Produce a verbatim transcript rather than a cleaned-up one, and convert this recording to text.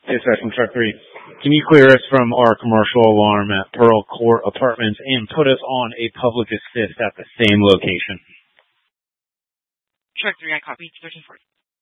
Dispatch from Truck three. Can you clear us from our commercial alarm at Pearl Court Apartments and put us on a public assist at the same location? Truck three, I copy. thirteen forty.